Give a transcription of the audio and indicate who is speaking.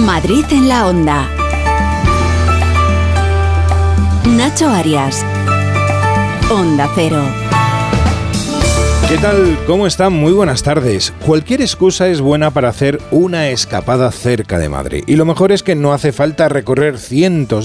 Speaker 1: Madrid en la Onda. Nacho Arias. Onda Cero.
Speaker 2: ¿Qué tal? ¿Cómo están? Muy buenas tardes. Cualquier excusa es buena para hacer una escapada cerca de Madrid. Y lo mejor es que no hace falta recorrer cientos